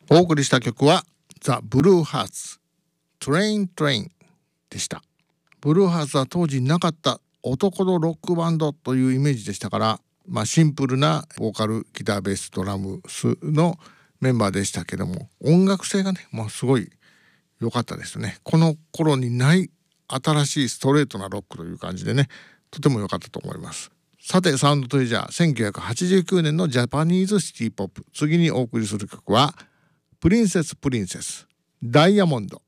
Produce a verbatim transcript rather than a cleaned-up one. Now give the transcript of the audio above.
お送りした曲はザ・ブルーハーツトレイントレインでした。ブルーハーツは当時なかった男のロックバンドというイメージでしたから、まあ、シンプルなボーカルギターベースドラムスのメンバーでしたけども、音楽性がね、まあ、すごい良かったですね。この頃にない新しいストレートなロックという感じでね、とても良かったと思います。さて、サウンドトレジャーせんきゅうひゃくはちじゅうきゅうねんのジャパニーズシティポップ、次にお送りする曲はプリンセスプリンセスダイヤモンド。